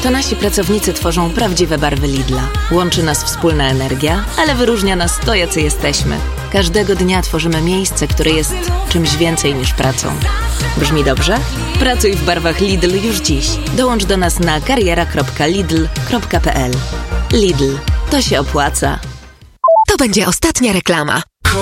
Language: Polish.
To nasi pracownicy tworzą prawdziwe barwy Lidla. Łączy nas wspólna energia, ale wyróżnia nas to, jacy jesteśmy. Każdego dnia tworzymy miejsce, które jest czymś więcej niż pracą. Brzmi dobrze? Pracuj w barwach Lidl już dziś. Dołącz do nas na kariera.lidl.pl. Lidl. To się opłaca. To będzie ostatnia reklama.